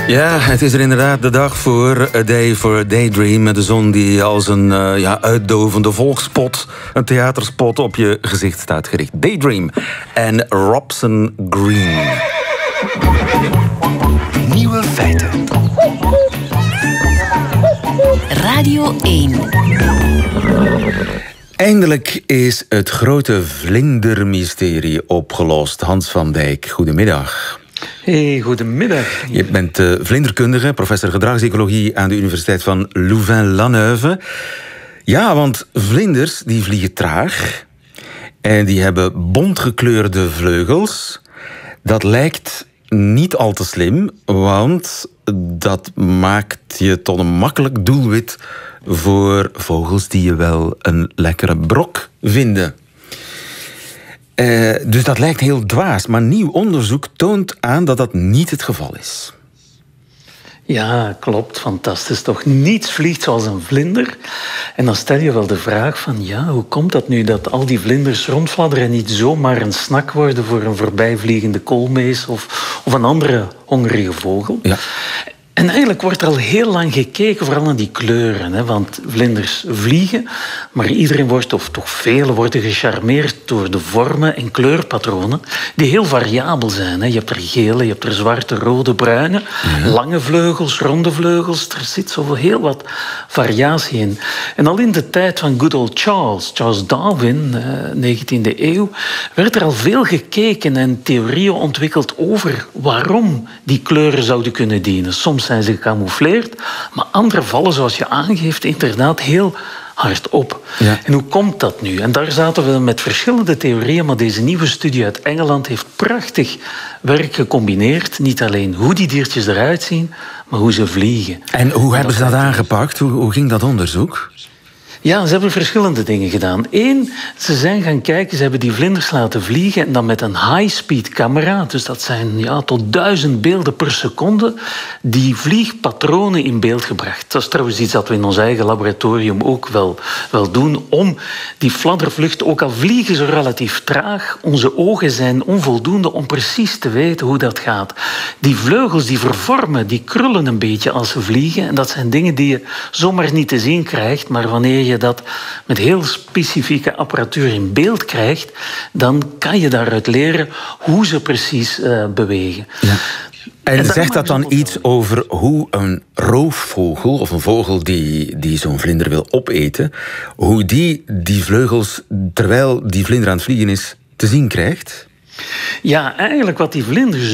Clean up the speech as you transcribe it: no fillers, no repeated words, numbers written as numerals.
Ja, het is er inderdaad de dag voor A Day for a Daydream. Met de zon die als een uitdovende volkspot, een theaterspot op je gezicht staat gericht. Daydream en Robson Green. Nieuwe feiten. Radio 1. Eindelijk is het grote vlindermysterie opgelost. Hans van Dijk, goedemiddag. Hey, goedemiddag. Je bent vlinderkundige, professor gedragspsychologie aan de Universiteit van Louvain-la-Neuve. Ja, want vlinders die vliegen traag en die hebben bontgekleurde vleugels. Dat lijkt niet al te slim, want dat maakt je tot een makkelijk doelwit voor vogels die je wel een lekkere brok vinden. Dus dat lijkt heel dwaas, maar nieuw onderzoek toont aan dat dat niet het geval is. Ja, klopt. Fantastisch toch? Niets vliegt zoals een vlinder. En dan stel je wel de vraag van, ja, hoe komt dat nu dat al die vlinders rondfladderen en niet zomaar een snack worden voor een voorbijvliegende koolmees of een andere hongerige vogel? Ja. En eigenlijk wordt er al heel lang gekeken, vooral naar die kleuren. Hè? Want vlinders vliegen, maar iedereen wordt, of toch velen, worden gecharmeerd door de vormen en kleurpatronen die heel variabel zijn. Hè? Je hebt er gele, je hebt er zwarte, rode, bruine, lange vleugels, ronde vleugels. Er zit zo heel wat variatie in. En al in de tijd van good old Charles Darwin, 19e eeuw, werd er al veel gekeken en theorieën ontwikkeld over waarom die kleuren zouden kunnen dienen. Soms zijn ze gecamoufleerd, maar andere vallen, zoals je aangeeft, inderdaad heel hard op. Ja. En hoe komt dat nu? En daar zaten we met verschillende theorieën, maar deze nieuwe studie uit Engeland heeft prachtig werk gecombineerd. Niet alleen hoe die diertjes eruit zien, maar hoe ze vliegen. En hoe hebben ze dat aangepakt? Hoe ging dat onderzoek? Ja, ze hebben verschillende dingen gedaan. Eén, ze zijn gaan kijken, ze hebben die vlinders laten vliegen en dan met een high-speed camera, dus dat zijn tot 1000 beelden per seconde, die vliegpatronen in beeld gebracht. Dat is trouwens iets dat we in ons eigen laboratorium ook wel doen, om die fladdervlucht, ook al vliegen ze relatief traag, onze ogen zijn onvoldoende om precies te weten hoe dat gaat. Die vleugels die vervormen, die krullen een beetje als ze vliegen en dat zijn dingen die je zomaar niet te zien krijgt, maar wanneer je dat met heel specifieke apparatuur in beeld krijgt, dan kan je daaruit leren hoe ze precies bewegen. Ja. En zegt dat dan iets over hoe een roofvogel, of een vogel die zo'n vlinder wil opeten, hoe die vleugels, terwijl die vlinder aan het vliegen is, te zien krijgt? Ja, eigenlijk wat die vlinders